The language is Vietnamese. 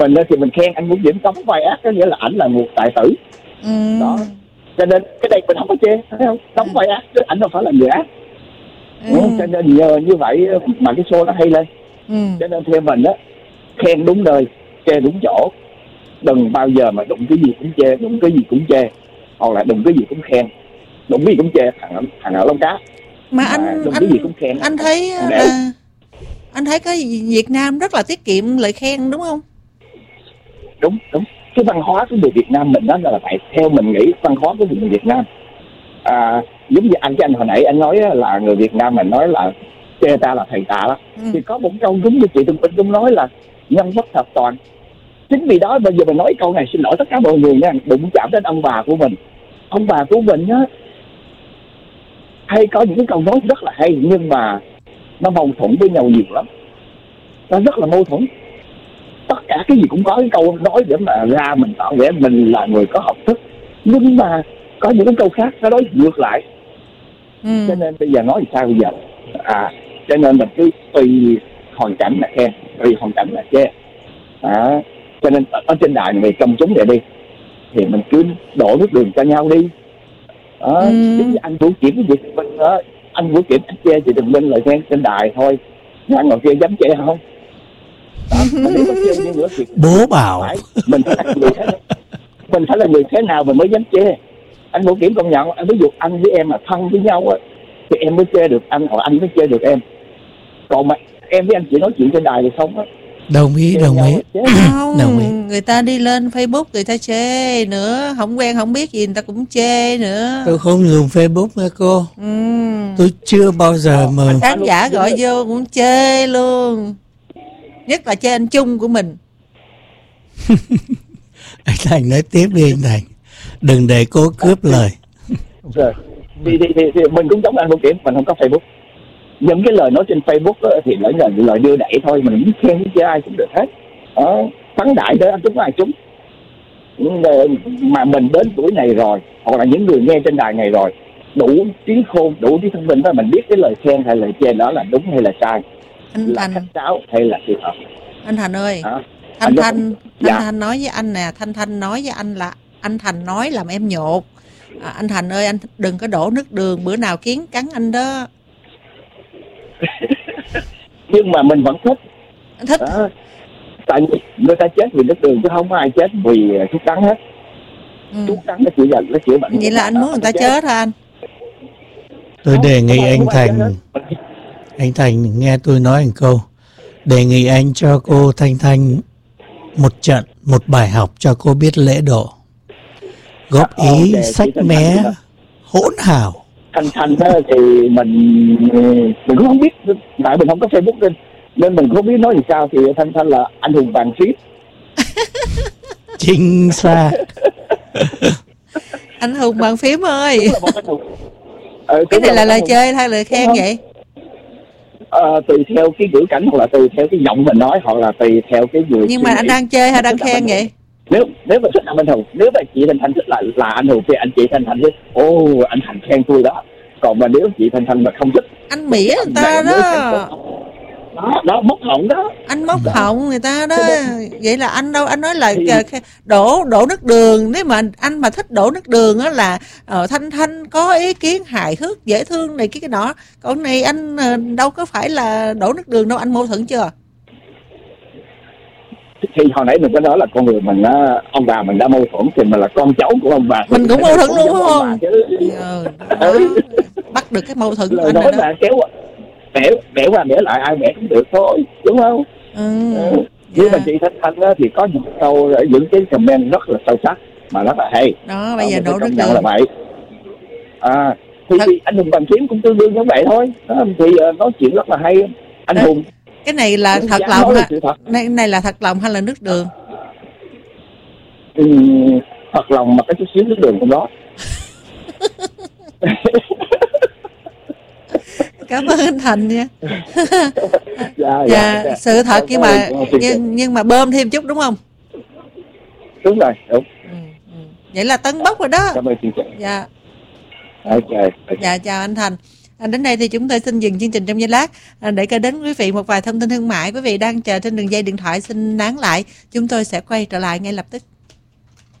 mình thì mình khen anh Vũ Diễm đóng vai ác, có nghĩa là ảnh là một tài tử. Đó, cho nên cái đây mình không có chê, thấy không? Đóng vai ác chứ ảnh đâu phải là người ác. Cho nên nhờ như vậy mà cái show nó hay lên. Cho nên theo mình á, khen đúng nơi, chê đúng chỗ, đừng bao giờ mà đụng cái gì cũng chê, đụng cái gì cũng chê, hoặc là đụng cái gì cũng khen, đụng cái gì cũng chê, thằng nào lông cá. Mà anh cái gì cũng khen. Anh thấy anh thấy cái Việt Nam rất là tiết kiệm lời khen đúng không? Đúng. Cái văn hóa của người Việt Nam mình đó là phải, theo mình nghĩ văn hóa của người Việt Nam, giống như anh hồi nãy anh nói là người Việt Nam mình nói là chê ta là thầy tạ đó. Thì có một câu đúng như chị Tùng Vinh cũng nói là nhân bất thập toàn. Chính vì đó bây giờ mình nói câu này, xin lỗi tất cả mọi người nha, đụng chạm đến ông bà của mình. Ông bà của mình á, hay có những cái câu nói rất là hay, nhưng mà nó mâu thuẫn với nhau nhiều lắm. Nó rất là mâu thuẫn. Tất cả cái gì cũng có cái câu nói để mà ra mình tỏ vẻ mình là người có học thức, nhưng mà có những cái câu khác nó nói ngược lại. Cho nên bây giờ nói sao bây giờ? Cho nên mình cứ tùy hoàn cảnh là khen, tùy hoàn cảnh là chê. Cho nên ở trên đài này công chúng vậy đi, thì mình cứ đổ nước đường cho nhau đi. Giống như anh Vũ Kiểm với chị Tùng Vinh đó, anh Vũ Kiểm anh chê chị Tùng Vinh lời khen trên đài thôi, anh ngồi kia dám chê không? Bố bảo mình phải là người thế nào mình mới dám chê. Anh Vũ Kiểm công nhận, ví dụ anh với em mà thân với nhau á, thì em mới chê được anh, hoặc anh mới chê được em. Còn mà em với anh chỉ nói chuyện trên đài thì không á. Đồng ý. Không, người ta đi lên Facebook người ta chê nữa, không quen không biết gì người ta cũng chê nữa. Tôi không dùng Facebook nha cô. Tôi chưa bao giờ mà khán giả gọi vô cũng chê luôn, nhất là chê anh Trung của mình. Anh Thành nói tiếp đi anh Thành, đừng để cô cướp lời. Rồi thì mình cũng giống anh Vũ Kiểm, mình không có Facebook. Những cái lời nói trên Facebook đó, thì lời đưa đẩy thôi, mình muốn khen với ai cũng được hết. Thắng đại tới anh trúng ai trúng. Mà mình đến tuổi này rồi, hoặc là những người nghe trên đài này rồi, đủ trí khôn, đủ trí thông minh đó, mình biết cái lời khen hay lời chê đó là đúng hay là sai, là khách sáo hay là sự thật. Anh Thành ơi, Thanh nói với anh nè, Thanh nói với anh là anh Thành nói làm em nhột. Anh Thành ơi, anh đừng có đổ nước đường, bữa nào kiến cắn anh đó. Nhưng mà mình vẫn thích. Tại người ta chết vì nước đường chứ không có ai chết vì thuốc đắng hết. Thuốc đắng nó chỉ bệnh. Vậy là anh muốn người ta chết hả anh? Tôi đề nghị anh Thành nghe tôi nói một câu, đề nghị anh cho cô Thanh một bài học cho cô biết lễ độ, góp ý sách mé hỗn hào. Thanh đó thì mình cũng không biết, tại mình không có Facebook nên mình không biết nói gì sao. Thì Thanh là anh hùng bàn phím. Chính xác. Anh hùng bàn phím ơi. Cái này là lời chơi hay lời khen vậy? Tùy theo cái ngữ cảnh, hoặc là tùy theo cái giọng mình nói, hoặc là tùy theo cái người. Nhưng mà anh đang chơi hay đang khen vậy? Nếu mà thích anh Hùng, nếu mà chị Thanh thích là anh Hùng, thì chị Thanh thích anh Thành khen tôi đó. Còn mà nếu chị Thanh mà không thích, anh mỉa người ta đó móc họng đó, anh móc họng người ta đó. Vậy là anh đâu, anh nói là đổ nước đường. Nếu mà anh mà thích đổ nước đường á là Thanh có ý kiến hài hước dễ thương này cái nọ. Còn này anh đâu có phải là đổ nước đường đâu, anh mâu thuẫn chưa? Thì hồi nãy mình có nói là con người mình ông bà mình đã mâu thuẫn, thì mình là con cháu của ông bà, mình cũng mâu thuẫn luôn không? Bắt được cái mâu thuẫn của anh nói là kéo bẻ qua bẻ lại, ai bẻ cũng được thôi, đúng không? Nhưng mà chị Thanh thì có những câu, những cái comment rất là sâu sắc mà rất là hay đó. Bây giờ đổ nước đường là vậy. Thì anh Hùng Bàn Phím cũng tương đương như vậy thôi. Thì nói chuyện rất là hay. Anh Hùng, cái này là thật lòng này là thật lòng hay là nước đường? Thật lòng mà có chút xíu nước đường trong đó. Cảm ơn anh Thành nha. Dạ, sự thật nhưng mà bơm thêm chút đúng không? Đúng rồi, đúng. Vậy là tấn bốc rồi đó. Cảm ơn chị. Dạ. Okay. Dạ chào anh Thành. Đến đây thì chúng tôi xin dừng chương trình trong giây lát để cho đến quý vị một vài thông tin thương mại. Quý vị đang chờ trên đường dây điện thoại xin nán lại. Chúng tôi sẽ quay trở lại ngay lập tức.